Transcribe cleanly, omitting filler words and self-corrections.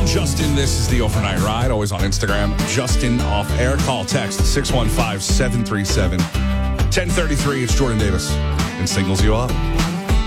I'm Justin. This is the Overnight Ride. Always on Instagram. Justin off air. Call text 615-737-1033. It's Jordan Davis and singles you up.